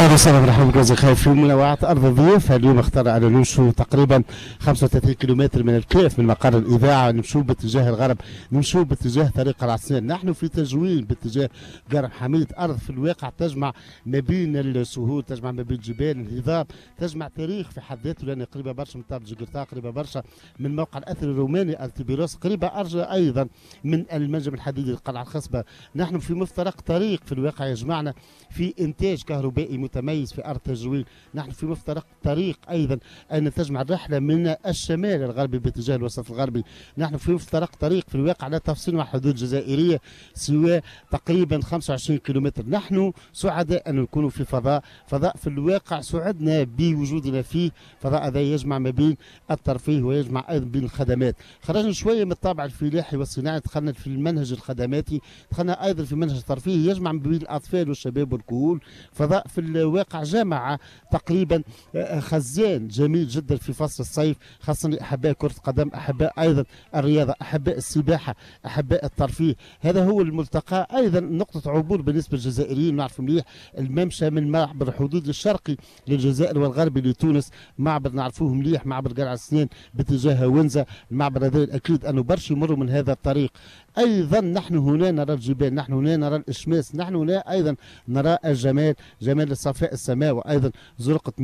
اهلا وسهلا مرحبا بكم اصدقائي في منوعات ارض الضيوف. اليوم اختار ان نمشوا تقريبا 35 كيلومتر من الكيف من مقر الاذاعه، نمشوا باتجاه الغرب، نمشوا باتجاه طريق العصيان. نحن في تجويل باتجاه قرم حميد، ارض في الواقع تجمع ما بين السهول، تجمع ما بين جبال الهضاب، تجمع تاريخ في حد ذاته، لان قريبه برشا من طابل جقرطاق، قريبه برشا من موقع الاثر الروماني التبيروس، قريبه ارجى ايضا من المنجم الحديدي للقلعه الخصبه. نحن في مفترق طريق في الواقع يجمعنا في انتاج كهربائي متميز في ارض تجويل. نحن في مفترق طريق ايضا ان تجمع الرحله من الشمال الغربي باتجاه الوسط الغربي. نحن في مفترق طريق في الواقع لا تفصل مع حدود جزائريه سوى تقريبا 25 كيلومتر. نحن سعداء ان نكون في فضاء في الواقع سعدنا بوجودنا فيه. فضاء هذا يجمع ما بين الترفيه ويجمع ايضا بين الخدمات. خرجنا شويه من الطابع الفلاحي والصناعي، دخلنا في المنهج الخدماتي، دخلنا ايضا في منهج الترفيه يجمع ما بين الاطفال والشباب والكهول. فضاء في الواقع جمع تقريبا خزان جميل جدا في فصل الصيف، خاصة لأحباء كرة القدم، أحباء أيضا الرياضة، أحباء السباحة، أحباء الترفيه. هذا هو الملتقى. أيضا نقطة عبور بالنسبة للجزائريين، نعرف مليح الممشى من معبر الحدود الشرقي للجزائر والغربي لتونس، معبر نعرفوه مليح، معبر قلعة السنين باتجاه ونزة. المعبر هذا أكيد أنه برشا يمروا من هذا الطريق. أيضا نحن هنا نرى الجبال، نحن هنا نرى الإشماس، نحن هنا أيضا نرى الجمال، جمال صفاء السماء، وأيضا زرقة